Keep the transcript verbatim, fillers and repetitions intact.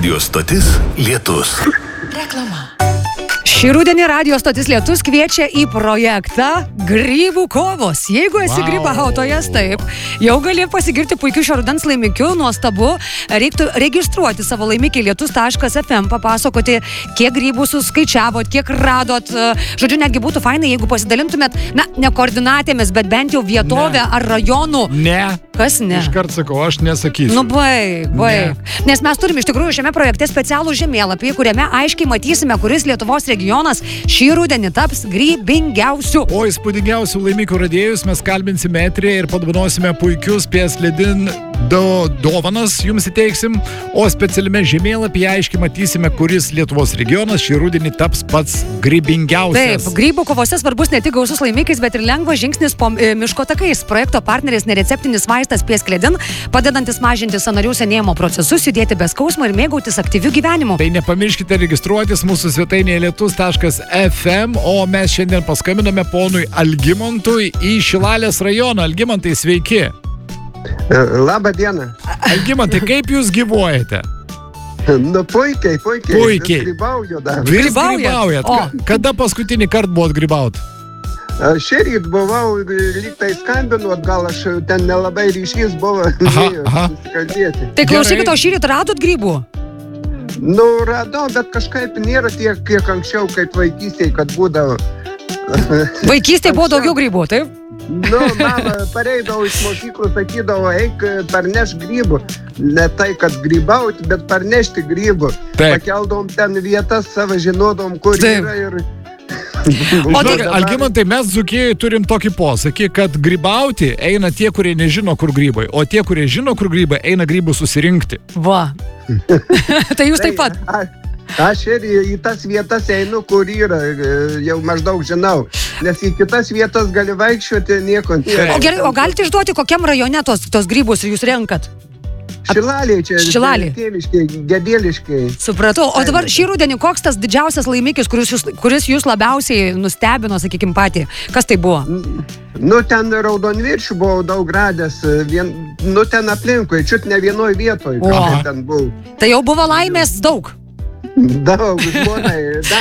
Radio stotis Lietus. Reklama. Šį rudenį Radio stotis Lietus kviečia į projektą Grybų kovos. Jeigu esi wow. grybautojas, taip, jau gali pasigirti puikiu šio rudens laimikiu, nuostabu. Reiktų registruoti savo laimikį lietus taškas ef em, papasakoti, kiek grybų suskaičiavot, kiek radot. Žodžiu, netgi būtų fainai, jeigu pasidalintumėt, na, ne koordinatėmis, bet bent jau vietovę ne. ar rajonų. Ne. Kas ne? Iškart sakau, aš nesakysiu. Nu, baig, baig. Nes mes turime iš tikrųjų šiame projekte specialų žemėlapį, kuriame aiškiai matysime, kuris Lietuvos regionas šį rudenį taps grybingiausiu. O įspūdingiausių laimikų radėjus mes kalbinsime eteryje ir padovanosime puikius Piesledin do, dovanas jums įteiksim, o specialiame žemėlapyje aiškiai matysime, kuris Lietuvos regionas šį rudenį taps pats grybingiausias. Taip, grybų kovose svarbus ne tik gausus laimikis, bet ir lengvas žingsnis po e, miško takais. Projekto partneris nereceptinis vaistas Piesledin, padedantis mažinti sąnarių senėjimo procesus, judėti be skausmo ir mėgautis aktyviu gyvenimu. Tai nepamirškite registruotis mūsų svetainėje lietus taškas ef em, o mes šiandien paskambiname ponui Algimantui į Šilalės rajoną. Algimantai, sveiki. Labą dieną. Algimantai, kaip jūs gyvuojate? Nu, puikiai, puikiai. Puikiai. Vis grybauju dar. Vis grybaujat. Kada paskutinį kartą buvot grybaut? Šįryt buvau, lygtai skambinot, gal aš ten nelabai ryšys buvo. Aha, aha. Tai klausykit, o šįryt radot grybų? Nu, radau, bet kažkaip nėra tiek, kiek anksčiau, kaip vaikystėje, kad būdavo. Vaikystėje buvo daugiau grybų, taip? Nu, mama pareidavo iš mokyklų, sakydavo, eik parneš grybų. Ne tai, kad grybauti, bet parnešti grybų. Taip. Pakeldom ten vietas, savo žinodom, kur Taip. yra ir... O tai, Algimantai, mes Dzūkijoj turim tokį posakį, kad grybauti eina tie, kurie nežino, kur grybai, o tie, kurie žino, kur grybai, eina grybų susirinkti. Va. Tai jūs taip pat. A, aš ir į, į tas vietas einu, kur yra, jau maždaug žinau. Nes į kitas vietas gali vaikščioti, nieko nėra. O gerai, o galite išduoti, kokiam rajone tos, tos grybus jūs renkat? Šilalė čia. Šilalė. Tėviškai, gedėliškai. Supratau. O dabar šį rudenį koks tas didžiausias laimikis, kuris jūs, kuris jūs labiausiai nustebino, sakykim, patį? Kas tai buvo? Nu, ten raudonviršių buvau daug radęs. Vien, nu, ten aplinkui, čiut ne vienoj vietoj. Ten buvau. Tai jau buvo laimės daug. Daug, žmonai. Da,